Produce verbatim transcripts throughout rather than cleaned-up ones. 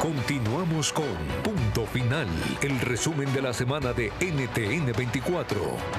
Continuamos con Punto Final, el resumen de la semana de N T N veinticuatro.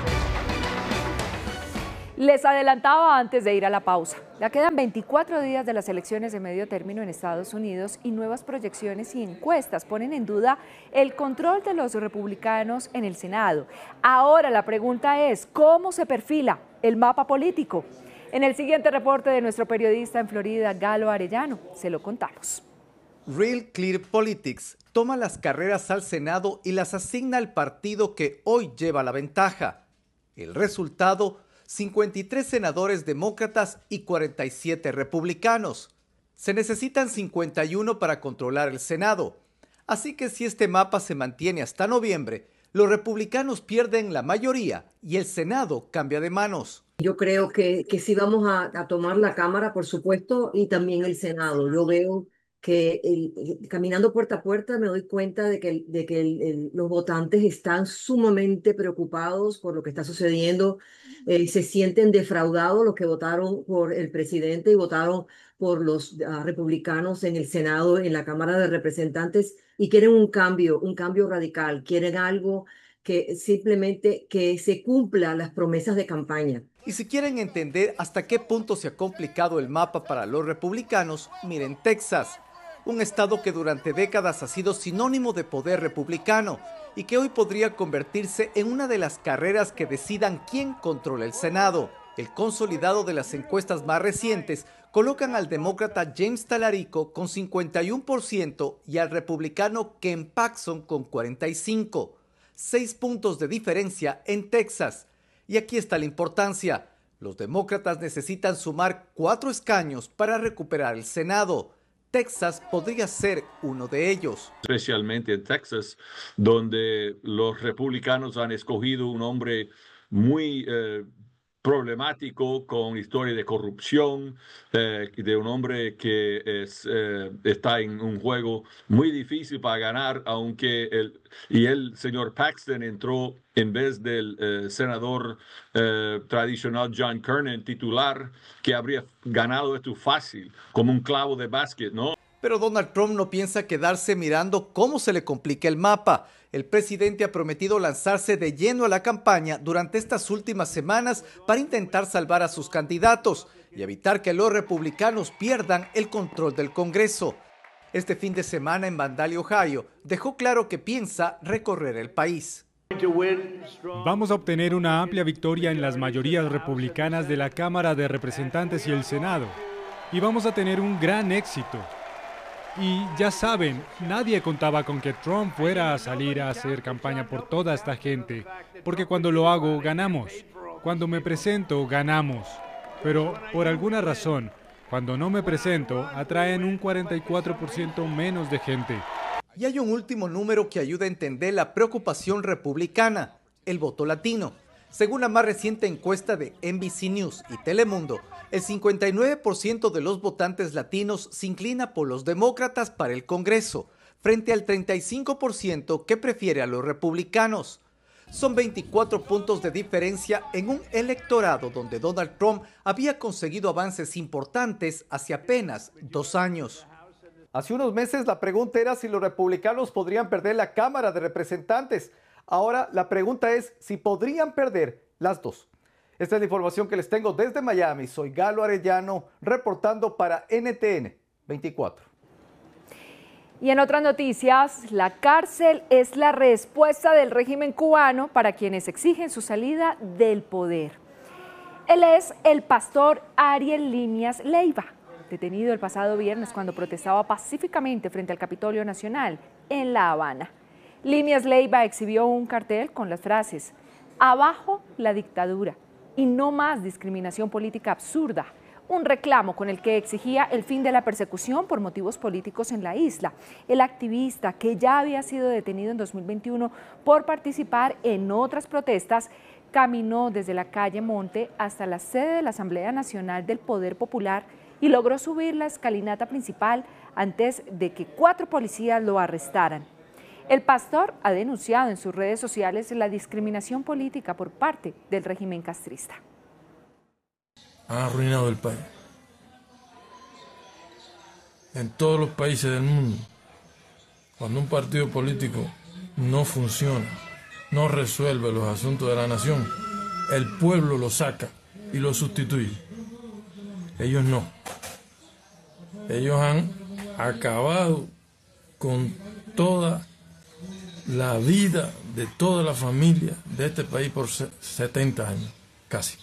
Les adelantaba antes de ir a la pausa. Ya quedan veinticuatro días de las elecciones de medio término en Estados Unidos y nuevas proyecciones y encuestas ponen en duda el control de los republicanos en el Senado. Ahora la pregunta es, ¿cómo se perfila el mapa político? En el siguiente reporte de nuestro periodista en Florida, Galo Arellano, se lo contamos. Real Clear Politics toma las carreras al Senado y las asigna al partido que hoy lleva la ventaja. El resultado, cincuenta y tres senadores demócratas y cuarenta y siete republicanos. Se necesitan cincuenta y uno para controlar el Senado. Así que si este mapa se mantiene hasta noviembre, los republicanos pierden la mayoría y el Senado cambia de manos. Yo creo que, que sí vamos a, a tomar la Cámara, por supuesto, y también el Senado. Yo veo que el, el, caminando puerta a puerta me doy cuenta de que, de que el, el, los votantes están sumamente preocupados por lo que está sucediendo. Eh, se sienten defraudados los que votaron por el presidente y votaron por los uh, republicanos en el Senado, en la Cámara de Representantes, y quieren un cambio, un cambio radical. Quieren algo que simplemente que se cumpla las promesas de campaña. Y si quieren entender hasta qué punto se ha complicado el mapa para los republicanos, miren Texas, un estado que durante décadas ha sido sinónimo de poder republicano y que hoy podría convertirse en una de las carreras que decidan quién controla el Senado. El consolidado de las encuestas más recientes colocan al demócrata James Talarico con cincuenta y uno por ciento y al republicano Ken Paxton con cuarenta y cinco por ciento. Seis puntos de diferencia en Texas. Y aquí está la importancia. Los demócratas necesitan sumar cuatro escaños para recuperar el Senado. Texas podría ser uno de ellos. Especialmente en Texas, donde los republicanos han escogido un hombre muy eh, problemático, con historia de corrupción, eh, de un hombre que es, eh, está en un juego muy difícil para ganar, aunque el, y el señor Paxton entró en vez del eh, senador eh, tradicional John Kernan, titular, que habría ganado esto fácil, como un clavo de básquet, ¿no? Pero Donald Trump no piensa quedarse mirando cómo se le complica el mapa. El presidente ha prometido lanzarse de lleno a la campaña durante estas últimas semanas para intentar salvar a sus candidatos y evitar que los republicanos pierdan el control del Congreso. Este fin de semana en Vandalia, Ohio, dejó claro que piensa recorrer el país. Vamos a obtener una amplia victoria en las mayorías republicanas de la Cámara de Representantes y el Senado. Y vamos a tener un gran éxito. Y ya saben, nadie contaba con que Trump fuera a salir a hacer campaña por toda esta gente, porque cuando lo hago, ganamos. Cuando me presento, ganamos. Pero por alguna razón, cuando no me presento, atraen un cuarenta y cuatro por ciento menos de gente. Y hay un último número que ayuda a entender la preocupación republicana, el voto latino. Según la más reciente encuesta de N B C News y Telemundo, el cincuenta y nueve por ciento de los votantes latinos se inclina por los demócratas para el Congreso, frente al treinta y cinco por ciento que prefiere a los republicanos. Son veinticuatro puntos de diferencia en un electorado donde Donald Trump había conseguido avances importantes hace apenas dos años. Hace unos meses la pregunta era si los republicanos podrían perder la Cámara de Representantes. Ahora la pregunta es si podrían perder las dos. Esta es la información que les tengo desde Miami. Soy Galo Arellano, reportando para N T N veinticuatro. Y en otras noticias, la cárcel es la respuesta del régimen cubano para quienes exigen su salida del poder. Él es el pastor Ariel Líneas Leiva, detenido el pasado viernes cuando protestaba pacíficamente frente al Capitolio Nacional en La Habana. Líneas Leiva exhibió un cartel con las frases "Abajo la dictadura" y "No más discriminación política absurda", un reclamo con el que exigía el fin de la persecución por motivos políticos en la isla. El activista, que ya había sido detenido en dos mil veintiuno por participar en otras protestas, caminó desde la calle Monte hasta la sede de la Asamblea Nacional del Poder Popular y logró subir la escalinata principal antes de que cuatro policías lo arrestaran. El pastor ha denunciado en sus redes sociales la discriminación política por parte del régimen castrista. Han arruinado el país. En todos los países del mundo Cuando un partido político no funciona, no resuelve los asuntos de la nación, el pueblo lo saca y lo sustituye. Ellos no. Ellos han acabado con toda la vida de toda la familia de este país por setenta años, casi.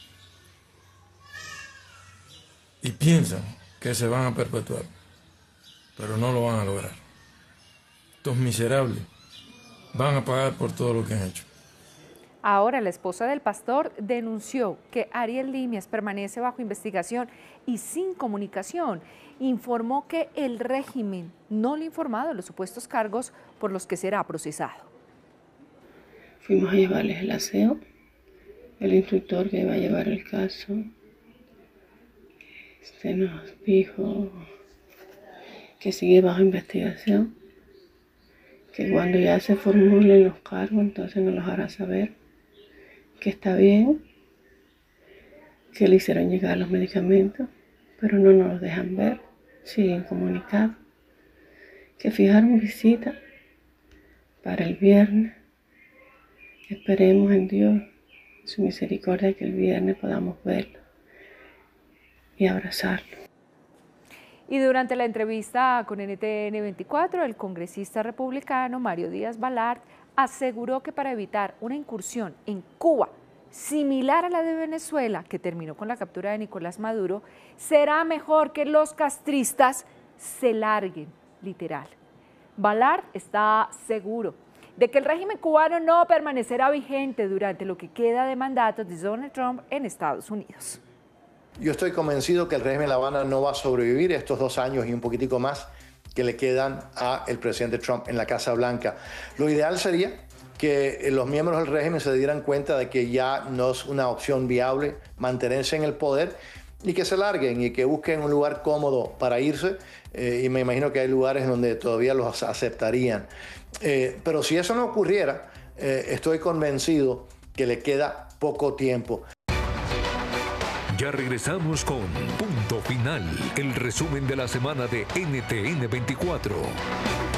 Y piensan que se van a perpetuar, pero no lo van a lograr. Estos miserables van a pagar por todo lo que han hecho. Ahora, la esposa del pastor denunció que Ariel Limias permanece bajo investigación y sin comunicación. Informó que el régimen no le ha informado de los supuestos cargos por los que será procesado. Fuimos a llevarles el aseo. El instructor que iba a llevar el caso este, nos dijo que sigue bajo investigación, que cuando ya se formulen los cargos, entonces nos los hará saber, que está bien, que le hicieron llegar los medicamentos, pero no nos los dejan ver, siguen comunicados, que fijaron visita para el viernes. Esperemos en Dios, en su misericordia, que el viernes podamos verlo y abrazarlo. Y durante la entrevista con N T N veinticuatro, el congresista republicano Mario Díaz Balart aseguró que para evitar una incursión en Cuba similar a la de Venezuela, que terminó con la captura de Nicolás Maduro, será mejor que los castristas se larguen, literal. Balart está seguro de que el régimen cubano no permanecerá vigente durante lo que queda de mandato de Donald Trump en Estados Unidos. Yo estoy convencido que el régimen de La Habana no va a sobrevivir estos dos años y un poquitico más que le quedan al presidente Trump en la Casa Blanca. Lo ideal sería que los miembros del régimen se dieran cuenta de que ya no es una opción viable mantenerse en el poder y que se larguen y que busquen un lugar cómodo para irse. Eh, y me imagino que hay lugares donde todavía los aceptarían. Eh, pero si eso no ocurriera, eh, estoy convencido que le queda poco tiempo. Ya regresamos con Punto Final, el resumen de la semana de N T N veinticuatro.